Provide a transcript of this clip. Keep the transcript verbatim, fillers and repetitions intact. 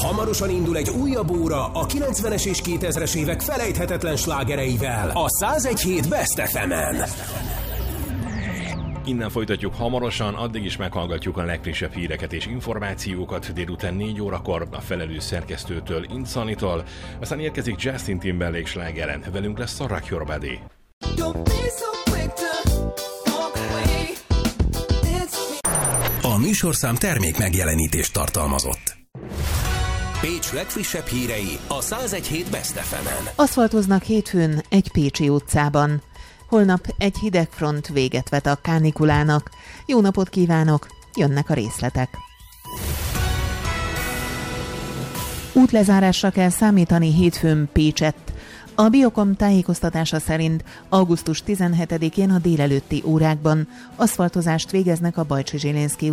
Hamarosan indul egy újabb óra a kilencvenes és kétezres évek felejthetetlen slágereivel a száz egy hét Best ef emen. Innen folytatjuk hamarosan, addig is meghallgatjuk a legfrissebb híreket és információkat délután négy órakor a felelős szerkesztőtől, Insanitól, aztán érkezik Justin Timberlake slágere, velünk lesz a Rock Your Body. A műsorszám termék megjelenítést tartalmazott. Pécs legfrissebb hírei a száz egy hét Best ef emen. Aszfaltoznak hétfőn egy pécsi utcában. Holnap egy hideg front véget vet a kánikulának. Jó napot kívánok, jönnek a részletek. Útlezárásra kell számítani hétfőn Pécsett. A Biokom tájékoztatása szerint augusztus tizenhetedikén a délelőtti órákban aszfaltozást végeznek a Bajcsy Zsilinszky